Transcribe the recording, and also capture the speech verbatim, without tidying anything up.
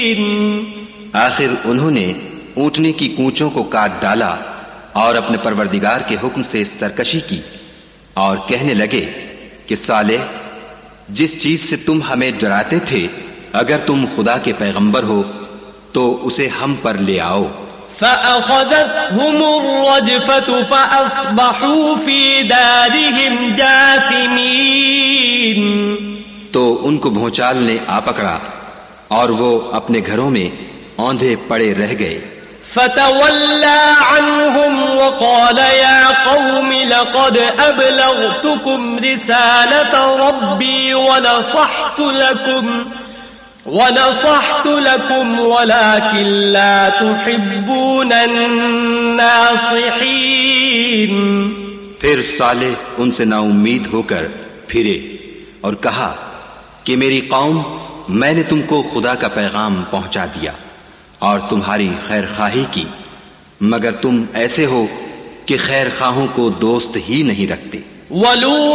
آخر انہوں نے اونٹنی کی کونچوں کو کاٹ ڈالا اور اپنے پروردگار کے حکم سے سرکشی کی اور کہنے لگے کہ صالح، جس چیز سے تم ہمیں ڈراتے تھے اگر تم خدا کے پیغمبر ہو تو اسے ہم پر لے آؤ۔ فَأَخَذَتْهُمُ الرَّجْفَةُ فَأَصْبَحُوا فِي دَارِهِمْ جَاثِمِينَ، تو ان کو بھونچال نے آ پکڑا اور وہ اپنے گھروں میں اوندھے پڑے رہ گئے۔ فَتَوَلَّى عَنْهُمْ وَقَالَ يَا قَوْمِ لَقَدْ أَبْلَغْتُكُمْ رِسَالَةَ رَبِّي وَنَصَحْتُ لَكُمْ وَنَصَحْتُ لَكُمْ وَلَكِنْ لَا تُحِبُّونَ النَّاصِحِينَ۔ پھر صالح ان سے نا امید ہو کر پھرے اور کہا کہ میری قوم، میں نے تم کو خدا کا پیغام پہنچا دیا اور تمہاری خیر خواہی کی، مگر تم ایسے ہو کہ خیر خواہوں کو دوست ہی نہیں رکھتے۔